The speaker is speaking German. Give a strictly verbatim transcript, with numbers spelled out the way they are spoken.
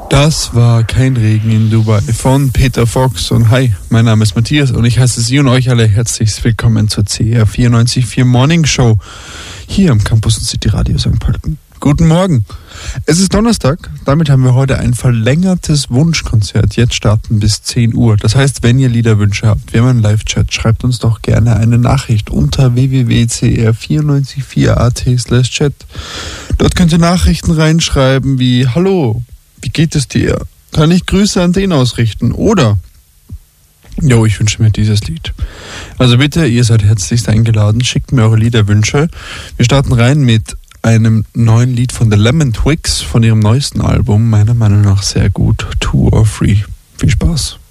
Das war Kein Regen in Dubai von Peter Fox. Und hi, mein Name ist Matthias und ich heiße Sie und euch alle herzlich willkommen zur C R vierundneunzig Komma vier Morning Show hier am Campus und City Radio Sankt Pölten. Guten Morgen. Es ist Donnerstag, damit haben wir heute ein verlängertes Wunschkonzert. Jetzt starten bis zehn Uhr. Das heißt, wenn ihr Liederwünsche habt, wir haben einen Live-Chat, schreibt uns doch gerne eine Nachricht unter w w w punkt c r vierundneunzig Komma vier punkt a t slash chat. Dort könnt ihr Nachrichten reinschreiben wie: Hallo, wie geht es dir? Kann ich Grüße an den ausrichten? Oder: Jo, ich wünsche mir dieses Lied. Also bitte, ihr seid herzlichst eingeladen, schickt mir eure Liederwünsche. Wir starten rein mit einem neuen Lied von The Lemon Twigs von ihrem neuesten Album, meiner Meinung nach sehr gut, Two or Three. Viel Spaß.